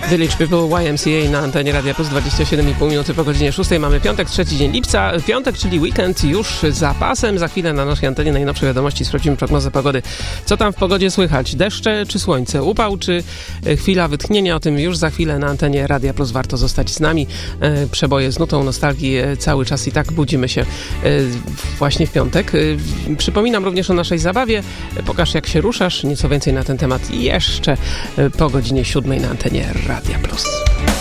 Village People, YMCA na antenie Radia Plus, 27,5 minuty po godzinie 6. Mamy piątek, 3 dzień lipca. Piątek, czyli weekend już za pasem. Za chwilę na naszej antenie najnowsze wiadomości. Sprawdzimy prognozę pogody. Co tam w pogodzie słychać? Deszcze czy słońce? Upał czy chwila wytchnienia? O tym już za chwilę na antenie Radia Plus. Warto zostać z nami. Przeboje z nutą nostalgii cały czas i tak budzimy się właśnie w piątek. Przypominam również o naszej zabawie. Pokaż, jak się ruszasz. Nieco więcej na ten temat jeszcze po godzinie 7 na antenie Radia Plus.